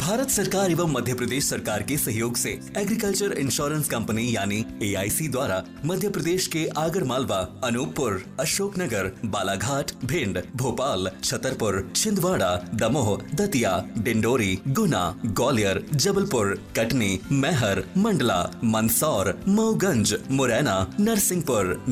भारत सरकार एवं मध्य प्रदेश सरकार के सहयोग से एग्रीकल्चर इंश्योरेंस कंपनी यानी AIC द्वारा मध्य प्रदेश के आगरमालवा, अनूपपुर, अशोकनगर, बालाघाट, भिंड, भोपाल, छतरपुर, छिंदवाड़ा, दमोह, दतिया, डिंडोरी, गुना, ग्वालियर, जबलपुर, कटनी, मैहर, मंडला, मंदसौर, मऊगंज, मुरैना, नरसिंहपुर,